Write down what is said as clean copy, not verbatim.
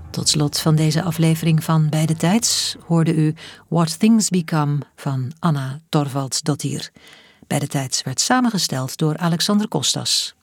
Tot slot van deze aflevering van Bij de Tijds hoorde u What Things Become van Anna Torvaldsdottir. Bij de Tijds werd samengesteld door Alexander Kostas.